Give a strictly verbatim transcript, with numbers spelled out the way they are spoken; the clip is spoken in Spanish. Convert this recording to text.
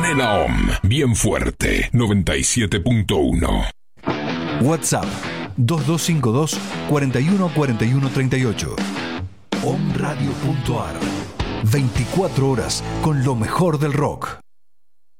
Nena Om, bien fuerte, noventa y siete punto uno. WhatsApp dos dos cinco dos, cuatro uno cuatro uno tres ocho. Om Radio punto ar. veinticuatro horas con lo mejor del rock.